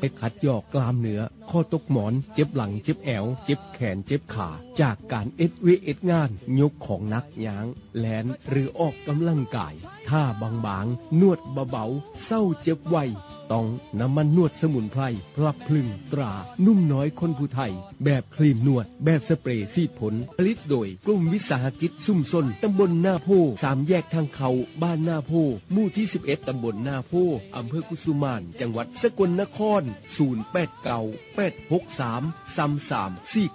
ขัดยอกกล้ามเนื้อข้อตกหมอนเจ็บหลังเจ็บแอวเจ็บแขนเจ็บขาจากการเอ็ดงานยกของหนักย้างแลนหรือออกกำลังกายท่าบางๆนวดเบาๆเศร้าเจ็บไวต้องน้ำมันนวดสมุนไพรพลับพลึงตรานุ่มน้อยคนผู้ไทยแบบครีมนวดแบบสเปรย์ซีดผลผลิตโดยกลุ่มวิสาหกิจซุ่มซนตำบลหน้าโพ3แยกทางเขาบ้านหน้าโพหมู่ที่11ตำบลหน้าโพอำเภอกุสุมานจังหวัดสกลนคร0898633349